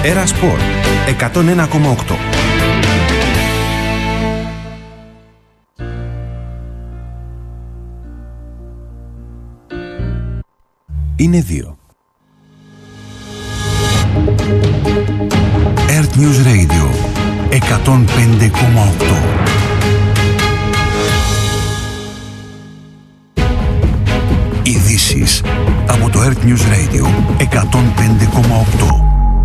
Έρα Σπορ 101,8. Είναι 2. Earth News Radio 105,8. Ειδήσεις από το Earth News Radio 105,8.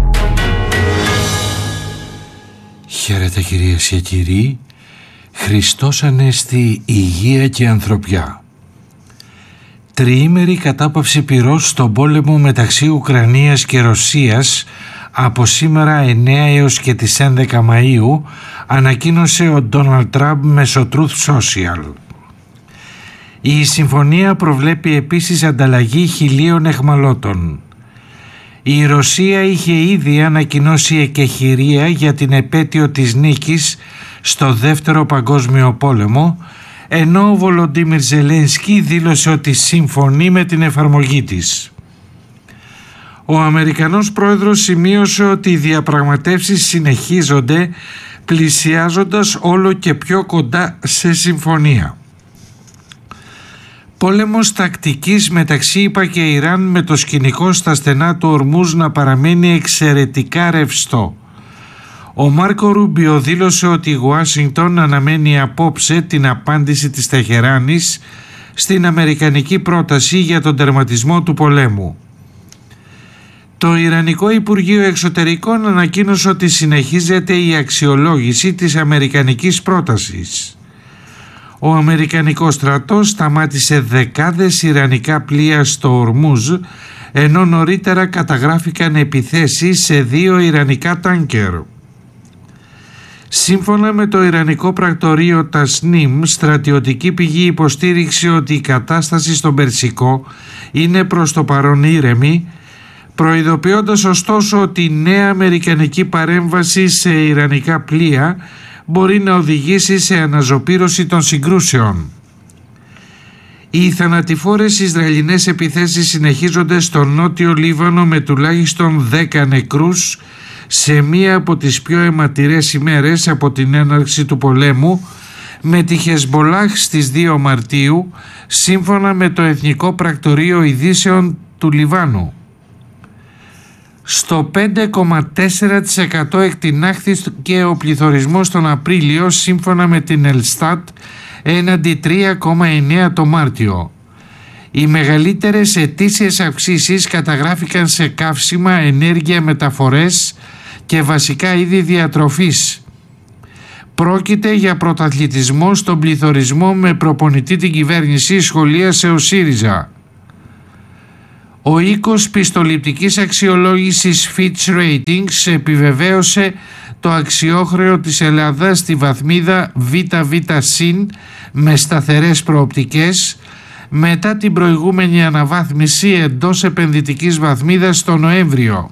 Χαίρετε κυρίες και κύριοι. Χριστός Ανέστη, υγεία και ανθρωπιά. Τριήμερη κατάπαυση πυρός στον πόλεμο μεταξύ Ουκρανίας και Ρωσίας από σήμερα 9 έως και τις 11 Μαΐου ανακοίνωσε ο Ντόναλντ Τραμπ μέσω Truth Social. Η συμφωνία προβλέπει επίσης ανταλλαγή 1.000 εχμαλώτων. Η Ρωσία είχε ήδη ανακοινώσει εκεχηρία για την επέτειο της νίκης στο Δεύτερο Παγκόσμιο Πόλεμο, ενώ ο Βολοντίμιρ Ζελένσκι δήλωσε ότι συμφωνεί με την εφαρμογή της. Ο Αμερικανός πρόεδρος σημείωσε ότι οι διαπραγματεύσεις συνεχίζονται, πλησιάζοντας όλο και πιο κοντά σε συμφωνία. Πόλεμος τακτικής μεταξύ ΗΠΑ και Ιράν, με το σκηνικό στα στενά του Ορμούζ να παραμένει εξαιρετικά ρευστό. Ο Μάρκο Ρούμπιο δήλωσε ότι η Ουάσιγκτον αναμένει απόψε την απάντηση της Τεχεράνης στην αμερικανική πρόταση για τον τερματισμό του πολέμου. Το Ιρανικό Υπουργείο Εξωτερικών ανακοίνωσε ότι συνεχίζεται η αξιολόγηση της αμερικανικής πρότασης. Ο Αμερικανικός στρατός σταμάτησε δεκάδες ιρανικά πλοία στο Ορμούζ, ενώ νωρίτερα καταγράφηκαν επιθέσεις σε 2 ιρανικά τάνκερ. Σύμφωνα με το Ιρανικό πρακτορείο Τασνίμ, στρατιωτική πηγή υποστήριξε ότι η κατάσταση στον Περσικό είναι προς το παρόν ήρεμη, προειδοποιώντας ωστόσο ότι η νέα αμερικανική παρέμβαση σε ιρανικά πλοία μπορεί να οδηγήσει σε αναζωπήρωση των συγκρούσεων. Οι θανατηφόρες Ισραηλινές επιθέσεις συνεχίζονται στο νότιο Λίβανο με τουλάχιστον 10 νεκρούς σε μία από τις πιο αιματηρές ημέρες από την έναρξη του πολέμου, με τη Χεσμπολάχ στις 2 Μαρτίου, σύμφωνα με το Εθνικό Πρακτορείο Ειδήσεων του Λιβάνου. Στο 5,4% εκτινάχθηκε ο πληθωρισμός τον Απρίλιο, σύμφωνα με την Ελστάτ, έναντι 3,9% το Μάρτιο. Οι μεγαλύτερες ετήσιες αυξήσεις καταγράφηκαν σε καύσιμα, ενέργεια, μεταφορές και βασικά είδη διατροφής. Πρόκειται για πρωταθλητισμό στον πληθωρισμό, με προπονητή την κυβέρνηση, σχολίασε ο ΣΥΡΙΖΑ. Ο οίκος πιστοληπτικής αξιολόγησης Fitch Ratings επιβεβαίωσε το αξιόχρεο της Ελλάδας στη βαθμίδα ΒΒ- με σταθερές προοπτικές, μετά την προηγούμενη αναβάθμιση εντός επενδυτικής βαθμίδας το Νοέμβριο.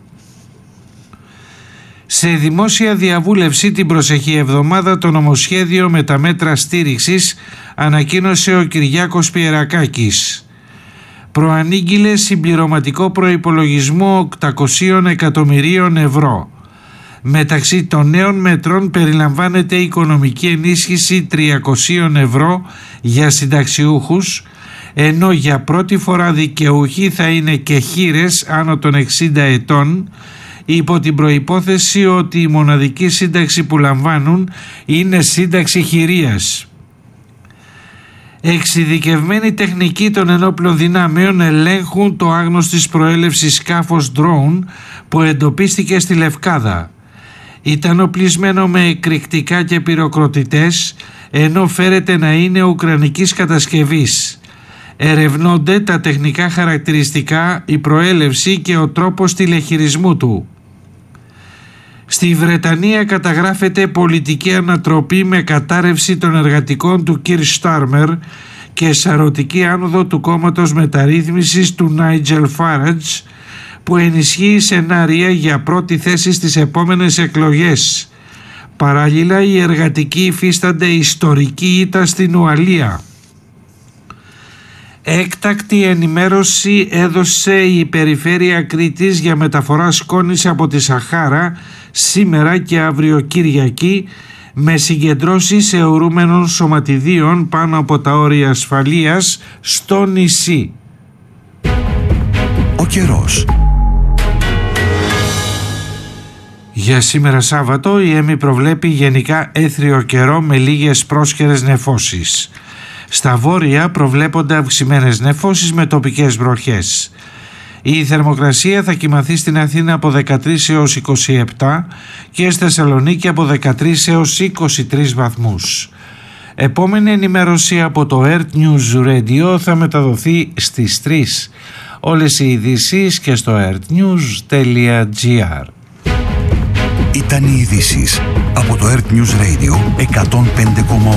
Σε δημόσια διαβούλευση την προσεχή εβδομάδα το νομοσχέδιο με τα μέτρα στήριξης ανακοίνωσε ο Κυριάκος Πιερακάκης. Προανήγγειλε συμπληρωματικό προϋπολογισμό 800 εκατομμυρίων ευρώ. Μεταξύ των νέων μετρών περιλαμβάνεται οικονομική ενίσχυση 300 ευρώ για συνταξιούχους, ενώ για πρώτη φορά δικαιούχοι θα είναι και χήρες άνω των 60 ετών, υπό την προϋπόθεση ότι η μοναδική σύνταξη που λαμβάνουν είναι σύνταξη χειρίας. Εξειδικευμένοι τεχνικοί των ενόπλων δυνάμεων ελέγχουν το άγνωστης προέλευσης σκάφος drone που εντοπίστηκε στη Λευκάδα. Ήταν οπλισμένο με εκρηκτικά και πυροκροτητές, ενώ φέρεται να είναι ουκρανικής κατασκευής. Ερευνώνται τα τεχνικά χαρακτηριστικά, η προέλευση και ο τρόπος τηλεχειρισμού του. Στη Βρετανία καταγράφεται πολιτική ανατροπή με κατάρρευση των εργατικών του Κιρ Στάρμερ και σαρωτική άνοδο του κόμματος μεταρρύθμισης του Νάιτζελ Φάραντζ, που ενισχύει σενάρια για πρώτη θέση στις επόμενες εκλογές. Παράλληλα, οι εργατικοί υφίστανται ιστορική ήττα στην Ουαλία. Έκτακτη ενημέρωση έδωσε η Περιφέρεια Κρήτης για μεταφορά σκόνης από τη Σαχάρα σήμερα και αύριο Κυριακή, με συγκεντρώσεις αιωρούμενων σωματιδίων πάνω από τα όρια ασφαλείας στο νησί. Ο καιρός. Για σήμερα Σάββατο η ΕΜΗ προβλέπει γενικά έθριο καιρό με λίγες πρόσχερες νεφώσεις. Στα βόρεια προβλέπονται αυξημένες νεφώσεις με τοπικές βροχές. Η θερμοκρασία θα κυμανθεί στην Αθήνα από 13 έως 27 και στη Θεσσαλονίκη από 13 έως 23 βαθμούς. Επόμενη ενημέρωση από το Earth News Radio θα μεταδοθεί στις 3. Όλες οι ειδήσεις και στο earthnews.gr. Ήταν οι ειδήσεις από το Earth News Radio 105,8.